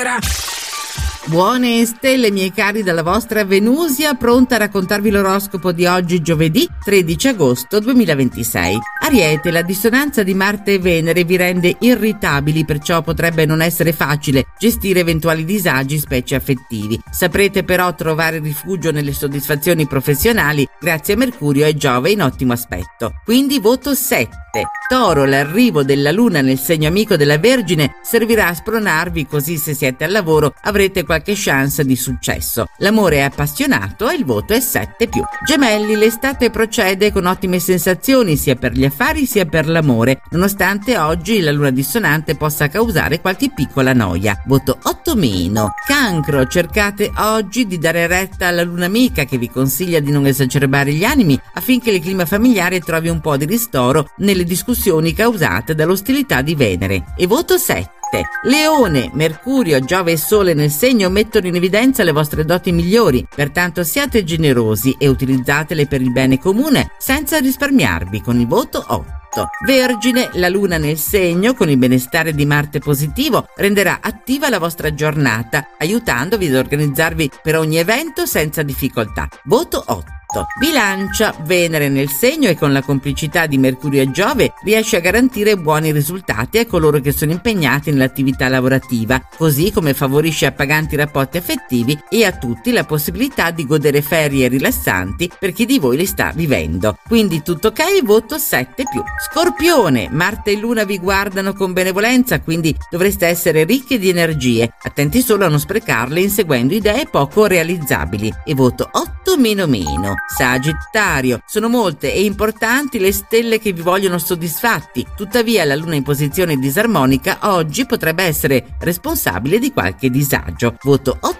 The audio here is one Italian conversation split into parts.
sera. Buone stelle, miei cari, dalla vostra Venusia, pronta a raccontarvi l'oroscopo di oggi, giovedì 13 agosto 2026. Ariete, la dissonanza di Marte e Venere vi rende irritabili, perciò potrebbe non essere facile gestire eventuali disagi, specie affettivi. Saprete però trovare rifugio nelle soddisfazioni professionali grazie a Mercurio e Giove in ottimo aspetto. Quindi voto 7. Toro, l'arrivo della Luna nel segno amico della Vergine servirà a spronarvi, così se siete al lavoro avrete qualche chance di successo. L'amore è appassionato e il voto è 7+. Gemelli, l'estate procede con ottime sensazioni sia per gli affari sia per l'amore, nonostante oggi la luna dissonante possa causare qualche piccola noia. Voto 8-. Cancro, cercate oggi di dare retta alla luna amica che vi consiglia di non esacerbare gli animi affinché il clima familiare trovi un po' di ristoro nelle discussioni causate dall'ostilità di Venere. E voto 7. Leone, Mercurio, Giove e Sole nel segno mettono in evidenza le vostre doti migliori, pertanto siate generosi e utilizzatele per il bene comune senza risparmiarvi, con il voto 8. Vergine, la luna nel segno con il benestare di Marte positivo renderà attiva la vostra giornata, aiutandovi ad organizzarvi per ogni evento senza difficoltà. Voto 8. Bilancia, Venere nel segno e con la complicità di Mercurio e Giove riesce a garantire buoni risultati a coloro che sono impegnati nell'attività lavorativa, così come favorisce appaganti rapporti affettivi e a tutti la possibilità di godere ferie rilassanti per chi di voi li sta vivendo. Quindi tutto ok, voto 7+. Scorpione, Marte e Luna vi guardano con benevolenza, quindi dovreste essere ricchi di energie, attenti solo a non sprecarle inseguendo idee poco realizzabili. E voto 8-. Sagittario, sono molte e importanti le stelle che vi vogliono soddisfatti, tuttavia la luna in posizione disarmonica oggi potrebbe essere responsabile di qualche disagio. Voto 8-.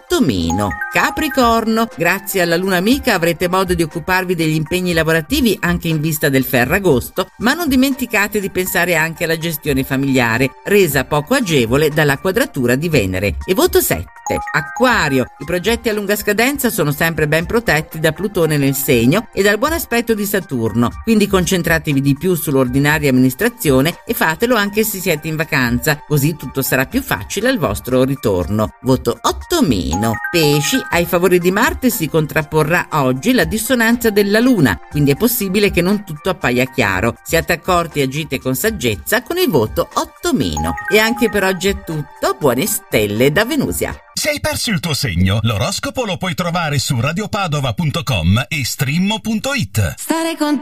Capricorno, grazie alla luna amica avrete modo di occuparvi degli impegni lavorativi anche in vista del Ferragosto, ma non dimenticate di pensare anche alla gestione familiare, resa poco agevole dalla quadratura di Venere. E voto 7. Acquario, i progetti a lunga scadenza sono sempre ben protetti da Plutone nel segno e dal buon aspetto di Saturno, quindi concentratevi di più sull'ordinaria amministrazione e fatelo anche se siete in vacanza, così tutto sarà più facile al vostro ritorno. Voto 8-. Pesci, ai favori di Marte si contrapporrà oggi la dissonanza della Luna, quindi è possibile che non tutto appaia chiaro. Siate accorti e agite con saggezza con il voto 8-. E anche per oggi è tutto, buone stelle da Venusia. Se hai perso il tuo segno, l'oroscopo lo puoi trovare su radiopadova.com e streammo.it. Stare con